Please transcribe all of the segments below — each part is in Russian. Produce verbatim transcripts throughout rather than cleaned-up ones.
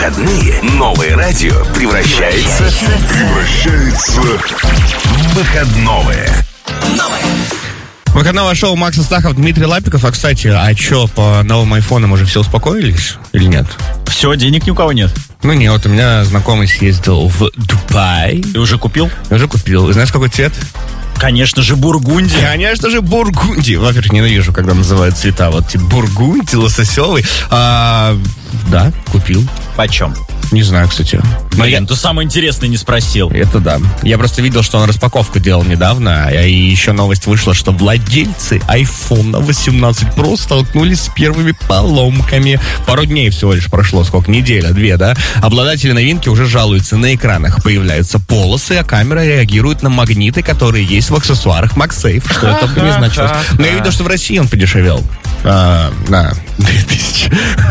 выходные новое радио превращается, превращается в выходное. Новое. Выходного шоу Макс Астахов, Дмитрий Лапиков. А, кстати, а что, по новым айфонам уже все успокоились или нет? Все, денег ни у кого нет. Ну нет, вот у меня знакомый съездил в Дубай. Ты уже купил? Я уже купил. И знаешь, какой цвет? Конечно же, бургундия. Конечно же, бургундия. Во-первых, ненавижу, когда называют цвета. Вот типа бургундия, лососевый. А, да, купил. Почем? Не знаю, кстати. Но Блин, я... ты самое интересное не спросил. Это да. Я просто видел, что он распаковку делал недавно, и еще новость вышла, что владельцы айфон восемнадцать про столкнулись с первыми поломками. Пару дней всего лишь прошло, сколько? Неделя, две, да? Обладатели новинки уже жалуются. На экранах появляются полосы, а камера реагирует на магниты, которые есть в аксессуарах MagSafe. Что это бы не значилось. Но я видел, что в России он подешевел. А, на две тысячи.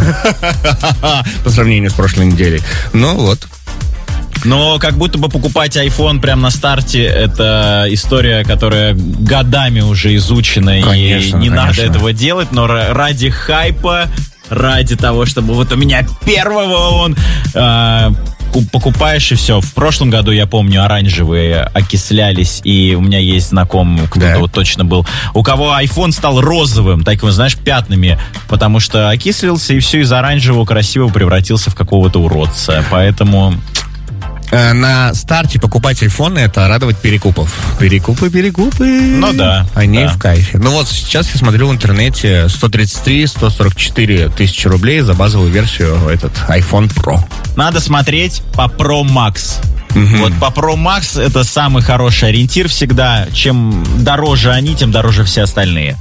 По сравнению с прошлой неделей. Ну вот. Но как будто бы покупать iPhone прямо на старте — это история, которая годами уже изучена. Конечно, и не конечно. надо этого делать, но ради хайпа, ради того, чтобы вот у меня первого он... Э, покупаешь и все. В прошлом году, я помню, оранжевые окислялись, и у меня есть знакомый, кто-то да. вот точно был, у кого iPhone стал розовым, таким, знаешь, пятнами, потому что окислился, и все из оранжевого красивого превратился в какого-то уродца. Поэтому... На старте покупать айфоны — это радовать перекупов. Перекупы, перекупы. Ну да. Они да. в кайфе. Ну вот сейчас я смотрю в интернете сто тридцать три - сто сорок четыре тысячи рублей за базовую версию этот iPhone Pro. Надо смотреть по Pro Max. Угу. Вот по Pro Max это самый хороший ориентир всегда. Чем дороже они, тем дороже все остальные.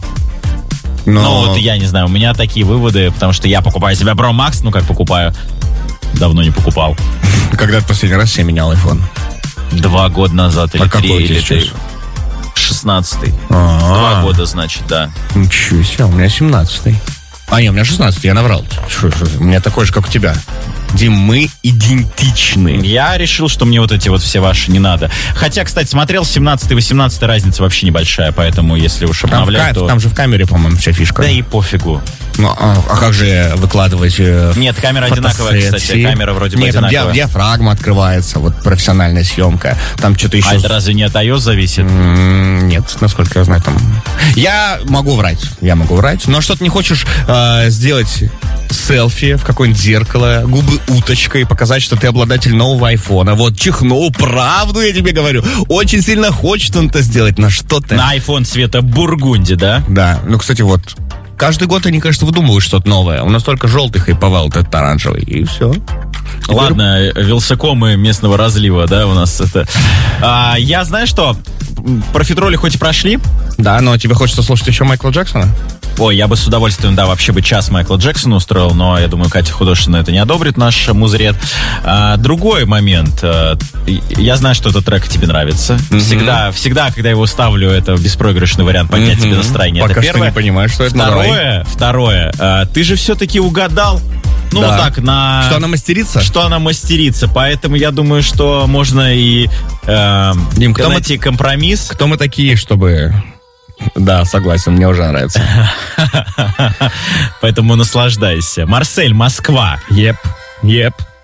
Но... Ну вот я не знаю, у меня такие выводы, потому что я покупаю себе Pro Max, ну как покупаю, давно не покупал. Когда ты последний раз себе менял iPhone? Два года назад или а три, какой или сейчас? три. Шестнадцатый. А-а-а. Два года, значит, да. Ничего себе, у меня семнадцатый. А, нет, у меня шестнадцатый, я наврал. Шо, шо, у меня такой же, как у тебя. Дим, мы идентичны. Я решил, что мне вот эти вот все ваши не надо. Хотя, кстати, смотрел, семнадцатый-восемнадцатый разница вообще небольшая, поэтому если уж обновлять, там, то... там же в камере, по-моему, вся фишка. Да и пофигу. Ну, а, а как же выкладывать э, Нет, камера одинаковая, кстати. Камера вроде бы Нет, там одинаковая. ди- диафрагма открывается, вот профессиональная съемка. Там что-то еще... А это разве не от iOS зависит? М, Нет, насколько я знаю, там... Я могу врать, я могу врать, но что-то не хочешь э, сделать селфи в какое-нибудь зеркало, губы уточкой, показать, что ты обладатель нового айфона. Вот, чихнул, правду я тебе говорю. Очень сильно хочет он это сделать, но что ты... На iPhone цвета бургунди, да? Да, ну, кстати, вот... Каждый год они, конечно, выдумывают что-то новое. У нас только желтый хайповал, вот этот оранжевый, и все. Ладно, вилсакомы местного разлива, да, у нас это... А, я, знаю что, профитроли хоть и прошли. Да, но тебе хочется слушать еще Майкла Джексона? Ой, я бы с удовольствием, да, вообще бы час Майкла Джексона устроил, но я думаю, Катя Художественная это не одобрит, наш музред. А, другой момент. А, я знаю, что этот трек тебе нравится. Mm-hmm. Всегда, всегда, когда я его ставлю, это беспроигрышный вариант поднять mm-hmm. тебе настроение. Пока это первое. что не понимаешь, что это. Второе, второе. А, ты же все-таки угадал. Ну, да. вот так, на... Что она мастерица? Что она мастерица. Поэтому я думаю, что можно и э, Дим, кто найти мы... компромисс. Кто мы такие, чтобы... Да, согласен, мне уже нравится. Поэтому наслаждайся. Марсель, Москва. Еп, еп.